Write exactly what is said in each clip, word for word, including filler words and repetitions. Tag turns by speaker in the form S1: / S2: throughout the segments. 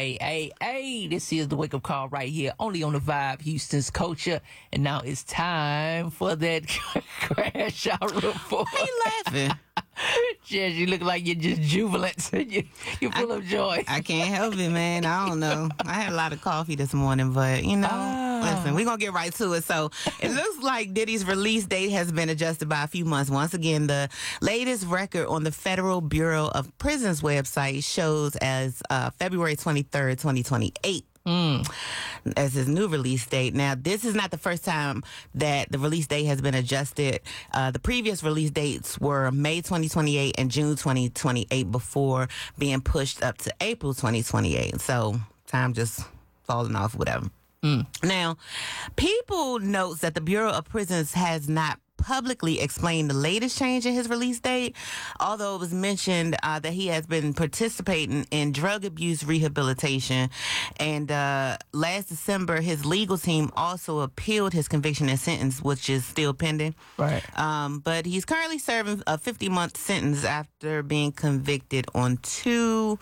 S1: Hey, hey, hey, this is the wake up call right here, only on the Vibe, Houston's culture. And now it's time for that crash out report.
S2: Why you laughing?
S1: Jess, you look like you're just jubilant. you, you're full
S2: I,
S1: of joy.
S2: I can't help it, man. I don't know. I had a lot of coffee this morning, but, you know,
S1: Ah.
S2: listen, we're going to get right to it. So it looks like Diddy's release date has been adjusted by a few months. Once again, the latest record on the Federal Bureau of Prisons website shows as uh, February twenty-third, twenty twenty-eight.
S1: Mm.
S2: As his new release date. Now, this is not the first time that the release date has been adjusted. Uh, the previous release dates were May twenty twenty-eight and June twenty twenty-eight before being pushed up to April twenty twenty-eight. So, time just falling off, whatever.
S1: Mm.
S2: Now, People notes that the Bureau of Prisons has not publicly explained the latest change in his release date, although it was mentioned uh, that he has been participating in drug abuse rehabilitation. And uh, last December, his legal team also appealed his conviction and sentence, which is still pending.
S1: Right.
S2: Um, but he's currently serving a fifty-month sentence after being convicted on two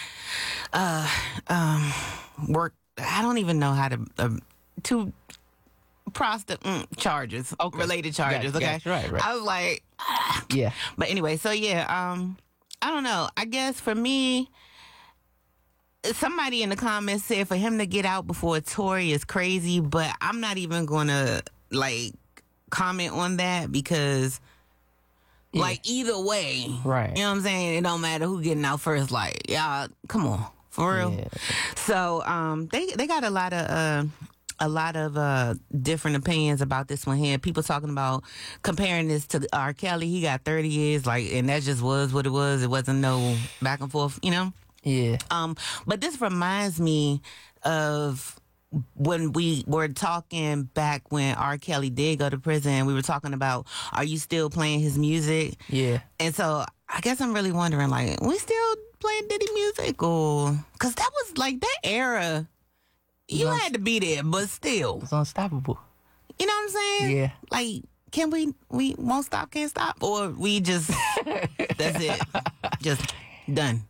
S2: uh, um, work. I don't even know how to uh, two. Prosti- mm, charges,
S1: Okay.
S2: related charges.
S1: Gotcha,
S2: okay,
S1: gotcha. Right, right.
S2: I was like, ah.
S1: Yeah.
S2: But anyway, so yeah, um, I don't know. I guess for me, somebody in the comments said for him to get out before Tory is crazy, but I'm not even gonna like comment on that because,
S1: Yeah.
S2: like, either way,
S1: Right.
S2: You know what I'm saying? It don't matter who getting out first. Like, y'all, come on, for real.
S1: Yeah.
S2: So, um, they they got a lot of uh. a lot of uh, different opinions about this one here. People talking about comparing this to R. Kelly. He got thirty years, like, and that just was what it was. It wasn't no back and forth, you know?
S1: Yeah.
S2: Um, but this reminds me of when we were talking back when R. Kelly did go to prison. We were talking about, are you still playing his music?
S1: Yeah.
S2: And so I guess I'm really wondering, like, we still playing Diddy music? Or, because that was like that era. You
S1: No.
S2: had to be there, but still.
S1: It's unstoppable.
S2: You know what I'm saying?
S1: Yeah.
S2: Like, can we, we won't stop, can't stop? Or we just, that's it. Just done.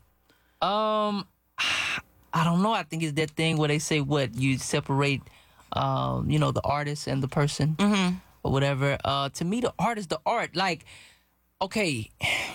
S1: Um, I don't know. I think it's that thing where they say what you separate, um, you know, the artist and the person
S2: Mm-hmm.
S1: or whatever. Uh, to me, the art is the art. Like, okay,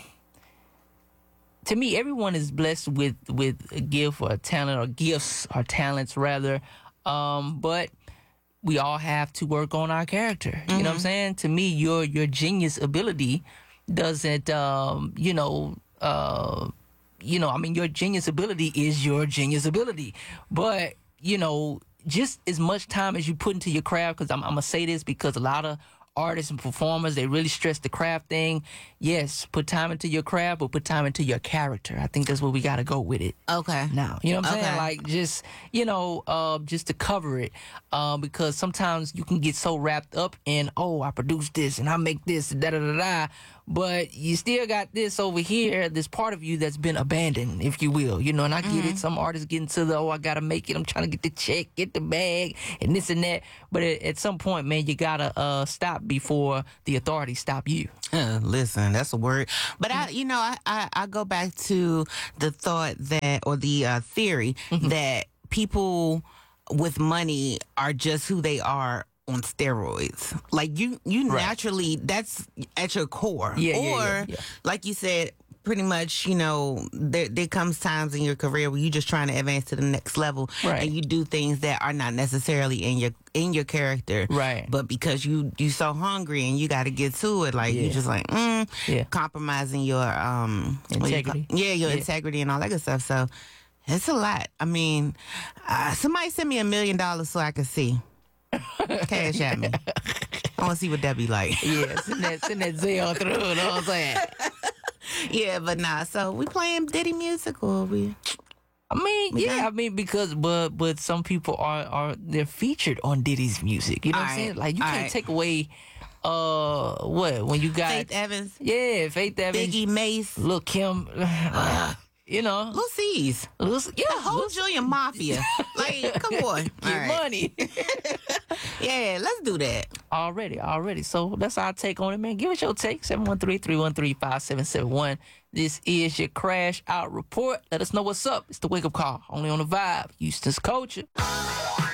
S1: to me, everyone is blessed with with a gift or a talent or gifts or talents rather. Um, but we all have to work on our character. You know what I'm saying? To me, your your genius ability doesn't, um, you know, uh, you know, I mean, your genius ability is your genius ability. But, you know, just as much time as you put into your craft, because I'm, I'm going to say this because a lot of artists and performers, they really stress the craft thing. Yes, put time into your craft, but put time into your character. I think that's where we got to go with it.
S2: Okay.
S1: Now, you know what I'm saying?
S2: Okay.
S1: Like, just, you know, uh, just to cover it. Uh, because sometimes you can get so wrapped up in, oh, I produce this and I make this, da da da da. But you still got this over here, this part of you that's been abandoned, if you will. You know, and I get it. Some artists get into the, oh, I got to make it. I'm trying to get the check, get the bag, and this and that. But at, at some point, man, you got to uh, stop before the authorities stop you.
S2: Uh, listen, that's a word. But I, you know, I, I, I go back to the thought that, or the uh, theory that people with money are just who they are on steroids. Like you, you
S1: Right.
S2: naturally, that's at your core.
S1: Yeah,
S2: or,
S1: yeah, yeah, yeah.
S2: like you said, pretty much, you know, there, there comes times in your career where you're just trying to advance to the next level,
S1: Right.
S2: and you do things that are not necessarily in your in your character,
S1: Right.
S2: But because you you so hungry and you got to get to it, like
S1: Yeah.
S2: you just like mm,
S1: Yeah.
S2: compromising your um what do you call-
S1: Integrity.
S2: yeah, your
S1: Yeah.
S2: integrity and all that good stuff. So it's a lot. I mean, uh, somebody send me a million dollars so I can see. Cash at me. I want to see what that be like.
S1: Yeah, send that, send that Zell through, you know what I'm saying?
S2: Yeah, but nah. So we playing Diddy music or we?
S1: I mean,
S2: We
S1: yeah,
S2: done?
S1: I mean, because, but but some people are, are they're featured on Diddy's music. You know what I'm
S2: All
S1: saying?
S2: right,
S1: Like, you
S2: all
S1: can't
S2: right.
S1: take away, uh, what, when you got,
S2: Faith Evans,
S1: yeah, Faith Evans,
S2: Biggie, Mace,
S1: Lil' Kim, you know,
S2: Lil C's,
S1: Lil, yeah,
S2: the whole
S1: Lil-
S2: Julian Mafia. Like, come on. All
S1: get
S2: right.
S1: money.
S2: Yeah, let's do that.
S1: already, already. So that's our take on it, man. Give us your take, seven one three, three one three, five seven seven one. This is your Crash Out Report. Let us know what's up. It's the Wake Up Call, only on the Vibe, Houston's culture.